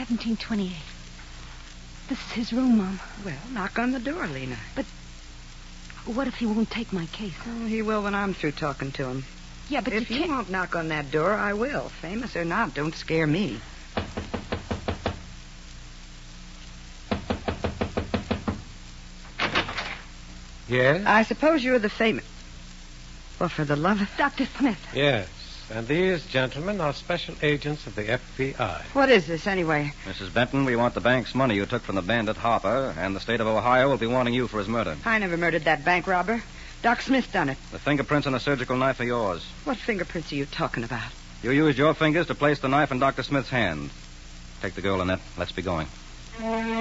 1728. This is his room, Mom. Well, knock on the door, Lena. But what if he won't take my case? Oh, he will when I'm through talking to him. Yeah, but if you you can't... won't knock on that door, I will. Famous or not, don't scare me. Yes? I suppose you're the famous... Well, for the love of... Dr. Smith. Yes. And these gentlemen are special agents of the FBI. What is this, anyway? Mrs. Benton, we want the bank's money you took from the bandit Harper, and the state of Ohio will be wanting you for his murder. I never murdered that bank robber. Doc Smith done it. The fingerprints on the surgical knife are yours. What fingerprints are you talking about? You used your fingers to place the knife in Dr. Smith's hand. Take the girl, Annette. Let's be going.